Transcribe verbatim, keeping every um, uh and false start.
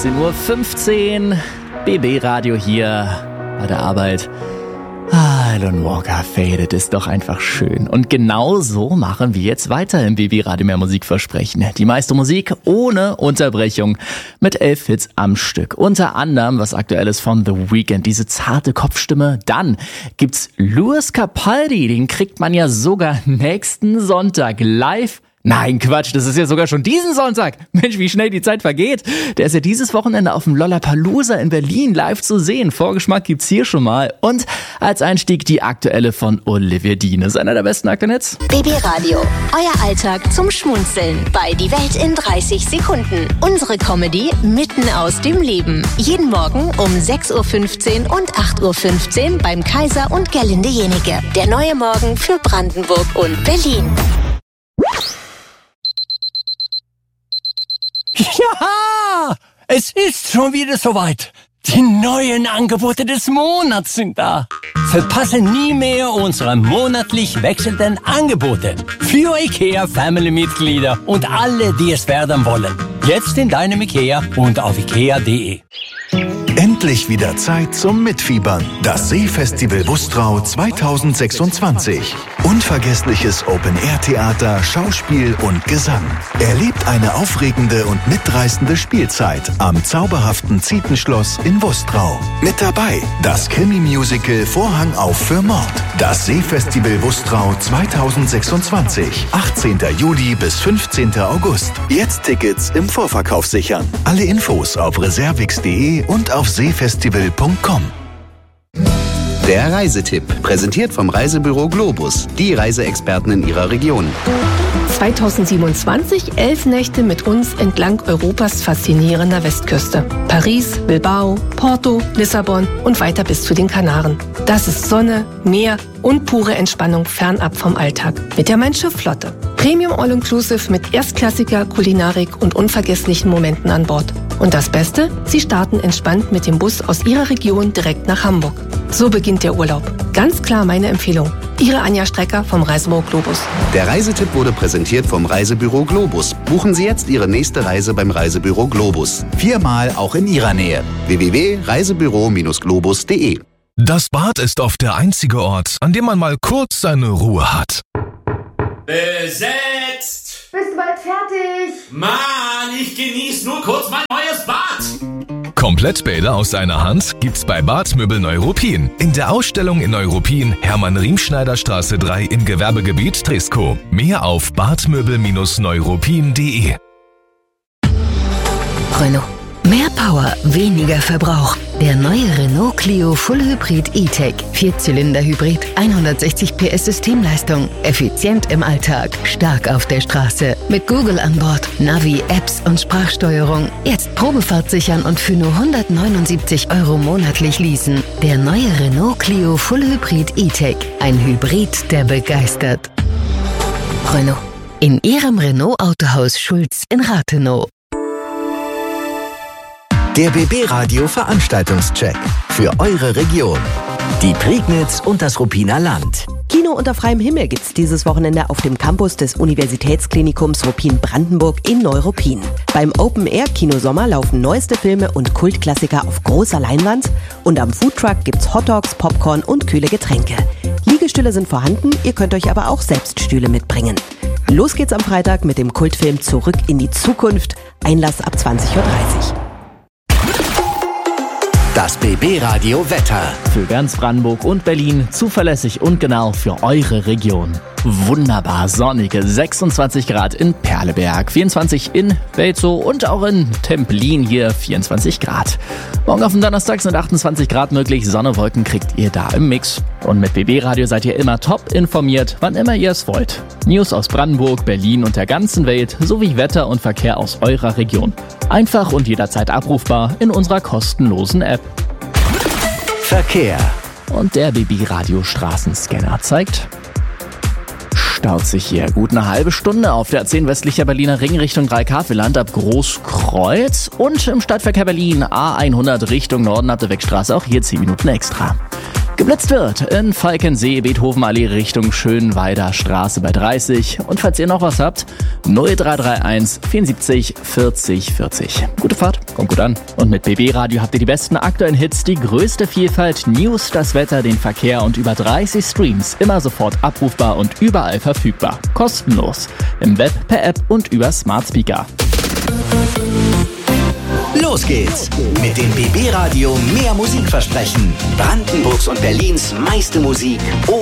sechzehn Uhr fünfzehn, B B Radio hier bei der Arbeit. Ah, Alan Walker, Faded ist doch einfach schön. Und genau so machen wir jetzt weiter im B B Radio Mehr Musik versprechen. Die meiste Musik ohne Unterbrechung mit elf Hits am Stück. Unter anderem was Aktuelles von The Weeknd, diese zarte Kopfstimme. Dann gibt's Lewis Capaldi, den kriegt man ja sogar nächsten Sonntag live. Nein, Quatsch, das ist ja sogar schon diesen Sonntag. Mensch, wie schnell die Zeit vergeht. Der ist ja dieses Wochenende auf dem Lollapalooza in Berlin live zu sehen. Vorgeschmack gibt's hier schon mal. Und als Einstieg die aktuelle von Olivia Dean. Ist einer der besten aktuellen Hits. B B Radio, euer Alltag zum Schmunzeln bei Die Welt in dreißig Sekunden. Unsere Comedy mitten aus dem Leben. Jeden Morgen um sechs Uhr fünfzehn und acht Uhr fünfzehn beim Kaiser und Gerlinde Jenike. Der neue Morgen für Brandenburg und Berlin. Ja, es ist schon wieder soweit. Die neuen Angebote des Monats sind da. Verpasse nie mehr unsere monatlich wechselnden Angebote für IKEA Family-Mitglieder und alle, die es werden wollen. Jetzt in deinem IKEA und auf ikea punkt de. Endlich wieder Zeit zum Mitfiebern. Das Seefestival Wustrau zweitausendsechsundzwanzig. Unvergessliches Open-Air-Theater, Schauspiel und Gesang. Erlebt eine aufregende und mitreißende Spielzeit am zauberhaften Zietenschloss in Wustrau. Mit dabei das Krimi-Musical Vorhang auf für Mord. Das Seefestival Wustrau zweitausendsechsundzwanzig. achtzehnten Juli bis fünfzehnten August. Jetzt Tickets im Vorverkauf sichern. Alle Infos auf reservix punkt de und auf seefestival punkt com. Der Reisetipp, präsentiert vom Reisebüro Globus, die Reiseexperten in ihrer Region. zweitausendsiebenundzwanzig, elf Nächte mit uns entlang Europas faszinierender Westküste. Paris, Bilbao, Porto, Lissabon und weiter bis zu den Kanaren. Das ist Sonne, Meer und pure Entspannung fernab vom Alltag. Mit der Mein Schiff Flotte. Premium All-Inclusive mit erstklassiger Kulinarik und unvergesslichen Momenten an Bord. Und das Beste? Sie starten entspannt mit dem Bus aus Ihrer Region direkt nach Hamburg. So beginnt der Urlaub. Ganz klar meine Empfehlung. Ihre Anja Strecker vom Reisebüro Globus. Der Reisetipp wurde präsentiert vom Reisebüro Globus. Buchen Sie jetzt Ihre nächste Reise beim Reisebüro Globus. Viermal auch in Ihrer Nähe. w w w punkt reisebüro globus punkt de. Das Bad ist oft der einzige Ort, an dem man mal kurz seine Ruhe hat. Besetzt! Bist du bald fertig? Mann, ich genieße nur kurz mein neues Bad. Komplettbäder aus einer Hand gibt's bei Badmöbel Neuruppin. In der Ausstellung in Neuruppin, Hermann-Riemschneider-Straße drei im Gewerbegebiet Trisko. Mehr auf badmöbel neuruppin punkt de. Renault. Mehr Power, weniger Verbrauch. Der neue Renault Clio Full Hybrid E-Tech. Vierzylinder-Hybrid, hundertsechzig P S Systemleistung. Effizient im Alltag, stark auf der Straße. Mit Google an Bord, Navi, Apps und Sprachsteuerung. Jetzt Probefahrt sichern und für nur hundertneunundsiebzig Euro monatlich leasen. Der neue Renault Clio Full Hybrid E-Tech. Ein Hybrid, der begeistert. Renault. In Ihrem Renault Autohaus Schulz in Rathenow. Der B B Radio Veranstaltungscheck für eure Region. Die Prignitz und das Ruppiner Land. Kino unter freiem Himmel gibt's dieses Wochenende auf dem Campus des Universitätsklinikums Ruppin-Brandenburg in Neuruppin. Beim Open-Air-Kinosommer laufen neueste Filme und Kultklassiker auf großer Leinwand und am Foodtruck gibt's Hotdogs, Popcorn und kühle Getränke. Liegestühle sind vorhanden, ihr könnt euch aber auch selbst Stühle mitbringen. Los geht's am Freitag mit dem Kultfilm Zurück in die Zukunft. Einlass ab zwanzig Uhr dreißig. Das B B Radio Wetter. Für ganz Brandenburg und Berlin zuverlässig und genau für eure Region. Wunderbar sonnige sechsundzwanzig Grad in Perleberg, vierundzwanzig in Welzow und auch in Templin hier vierundzwanzig Grad. Morgen auf dem Donnerstag sind achtundzwanzig Grad möglich, Sonne, Wolken kriegt ihr da im Mix. Und mit B B Radio seid ihr immer top informiert, wann immer ihr es wollt. News aus Brandenburg, Berlin und der ganzen Welt sowie Wetter und Verkehr aus eurer Region. Einfach und jederzeit abrufbar in unserer kostenlosen App. Verkehr. Und der B B Radio Straßenscanner zeigt... Staut sich hier gut eine halbe Stunde auf der A zehn westlicher Berliner Ring Richtung Dreikäferland ab Großkreuz und im Stadtverkehr Berlin A hundert Richtung Norden ab der Wegstraße auch hier zehn Minuten extra. Geblitzt wird in Falkensee, Beethovenallee Richtung Schönweider Straße bei dreißig. Und falls ihr noch was habt, null drei drei eins vierundsiebzig vierzig vierzig. Gute Fahrt, kommt gut an. Und mit B B Radio habt ihr die besten aktuellen Hits, die größte Vielfalt, News, das Wetter, den Verkehr und über dreißig Streams. Immer sofort abrufbar und überall verfügbar. Kostenlos. Im Web, per App und über Smart Speaker. Los geht's mit dem B B Radio mehr Musik versprechen. Brandenburgs und Berlins meiste Musik